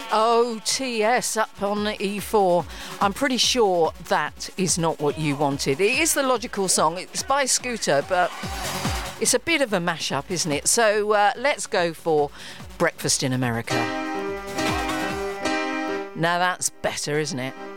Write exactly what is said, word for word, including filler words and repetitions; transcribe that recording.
Oh, T S up on the E four. I'm pretty sure that is not what you wanted. It is the logical song. It's by Scooter, but it's a bit of a mashup, isn't it? So uh, let's go for Breakfast in America. Now that's better, isn't it?